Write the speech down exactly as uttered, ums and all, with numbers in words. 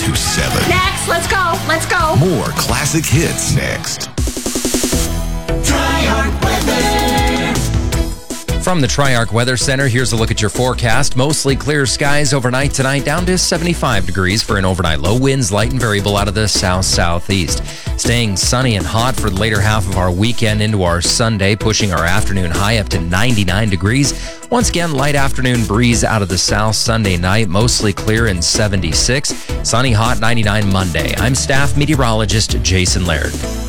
to seven. Next, let's go, let's go. More classic hits next. Triarch Weather. From the Triarch Weather Center, here's a look at your forecast. Mostly clear skies overnight tonight, down to seventy-five degrees for an overnight low. Winds light and variable out of the south-southeast. Staying sunny and hot for the later half of our weekend into our Sunday, pushing our afternoon high up to ninety-nine degrees. Once again, light afternoon breeze out of the south Sunday night, mostly clear and seventy-six. Sunny, hot, ninety-nine Monday. I'm staff meteorologist Jason Laird.